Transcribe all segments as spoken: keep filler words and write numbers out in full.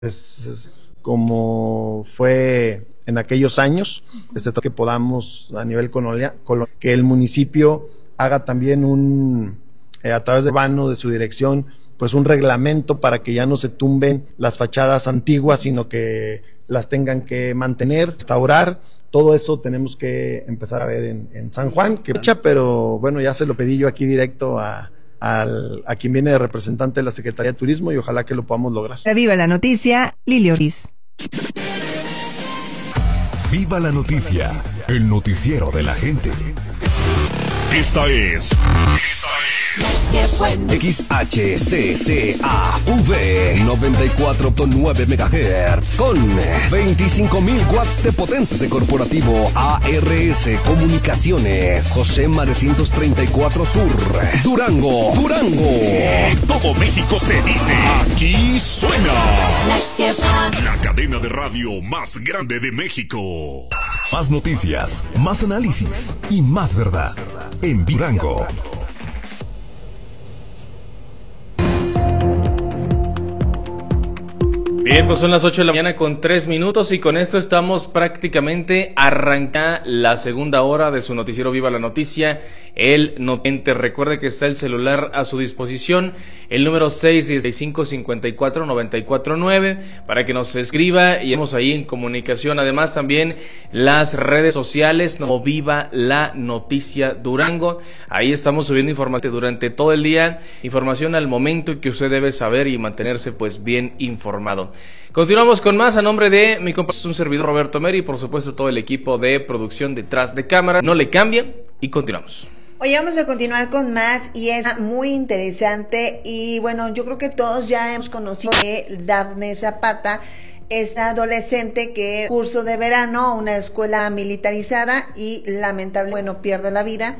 Es, es como fue en aquellos años, este, que podamos a nivel colonial, que el municipio haga también un, eh, a través de urbano, de su dirección, pues un reglamento para que ya no se tumben las fachadas antiguas, sino que las tengan que mantener, restaurar. Todo eso tenemos que empezar a ver en, en San Juan, que pero bueno, ya se lo pedí yo aquí directo a Al, a quien viene de representante de la Secretaría de Turismo y ojalá que lo podamos lograr. Viva la noticia, Lili Ortiz. Viva la noticia, el noticiero de la gente. Esta es X H C C A V noventa y cuatro punto nueve megahertz con veinticinco mil watts de potencia corporativo. A R S Comunicaciones, José Marecien treinta y cuatro Sur, Durango, Durango. Todo México se dice, aquí suena la cadena de radio más grande de México. Más noticias, más análisis y más verdad en Durango. Bien, pues son las ocho de la mañana con tres minutos y con esto estamos prácticamente arrancando la segunda hora de su noticiero Viva la Noticia, el Notente. Recuerde que está el celular a su disposición, el número seis seis cinco, cinco cuatro, nueve cuatro nueve, para que nos escriba y estamos ahí en comunicación. Además también las redes sociales, como Viva la Noticia Durango, ahí estamos subiendo información durante todo el día, información al momento que usted debe saber y mantenerse pues bien informado. Continuamos con más a nombre de mi compañero, un servidor Roberto Meri y por supuesto todo el equipo de producción detrás de cámara. No le cambia y continuamos. Oye, vamos a continuar con más y es muy interesante y bueno, yo creo que todos ya hemos conocido de Dafne Zapata, esa adolescente que curso de verano, una escuela militarizada y lamentablemente, bueno, pierde la vida.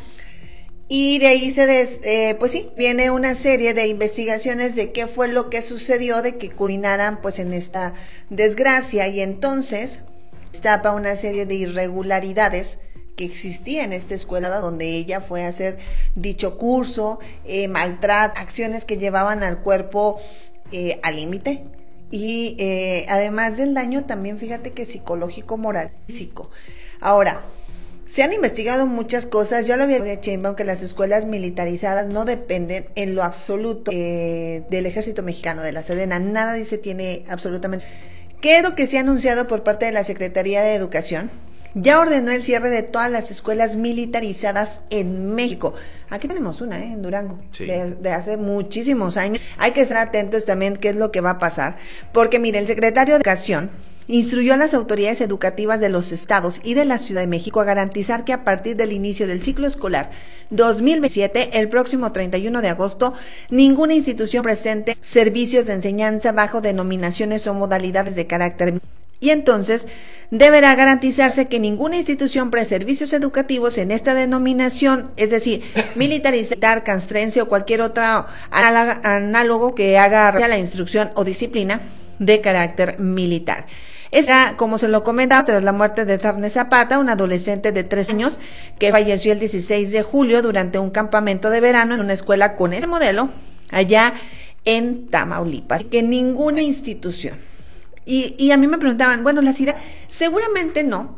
Y de ahí se des, eh, pues sí, viene una serie de investigaciones de qué fue lo que sucedió, de que culminaran pues en esta desgracia y entonces destapa una serie de irregularidades que existía en esta escuela donde ella fue a hacer dicho curso, eh, maltrato, acciones que llevaban al cuerpo eh, al límite y eh, además del daño también fíjate que psicológico, moral, físico. Ahora, se han investigado muchas cosas, yo lo había dicho de Sheinbaum que las escuelas militarizadas no dependen en lo absoluto eh, del ejército mexicano, de la Sedena, nada dice tiene absolutamente. ¿Qué es lo que se ha anunciado por parte de la Secretaría de Educación? Ya ordenó el cierre de todas las escuelas militarizadas en México. Aquí tenemos una, ¿eh? En Durango, sí. de, de hace muchísimos años. Hay que estar atentos también qué es lo que va a pasar, porque mire, el secretario de Educación instruyó a las autoridades educativas de los estados y de la Ciudad de México a garantizar que a partir del inicio del ciclo escolar dos mil veintisiete, el próximo treinta y uno de agosto, ninguna institución presente servicios de enseñanza bajo denominaciones o modalidades de carácter. Y entonces deberá garantizarse que ninguna institución preste servicios educativos en esta denominación, es decir, militarizar, castrense o cualquier otro análogo que haga a la instrucción o disciplina de carácter militar. Esta, como se lo comentaba, tras la muerte de Dafne Zapata, una adolescente de tres años que falleció el dieciséis de julio durante un campamento de verano en una escuela con ese modelo allá en Tamaulipas. Que ninguna institución. Y, y a mí me preguntaban, bueno, las irá, seguramente no,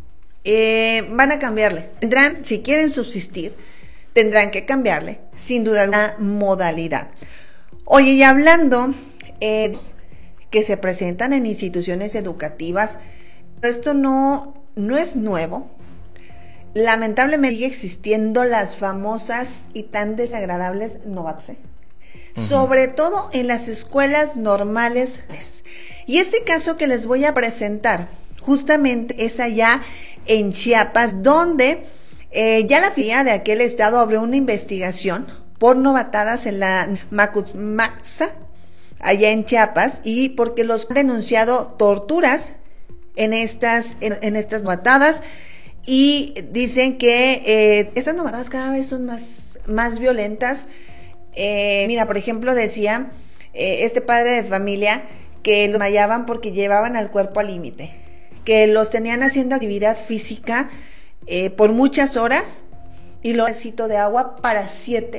eh, van a cambiarle. Tendrán, si quieren subsistir, tendrán que cambiarle, sin duda, una modalidad. Oye, y hablando eh, que se presentan en instituciones educativas, esto no, no es nuevo. Lamentablemente sigue existiendo las famosas y tan desagradables novatos, uh-huh. Sobre todo en las escuelas normales. Y este caso que les voy a presentar justamente es allá en Chiapas, donde eh, ya la Fiscalía de aquel estado abrió una investigación por novatadas en la Macumaxa, allá en Chiapas, y porque los han denunciado torturas en estas, en, en estas novatadas, y dicen que eh, estas novatadas cada vez son más, más violentas. Eh, mira, por ejemplo, decía eh, este padre de familia que los hallaban porque llevaban al cuerpo al límite, que los tenían haciendo actividad física eh, por muchas horas y lo necesito de agua para siete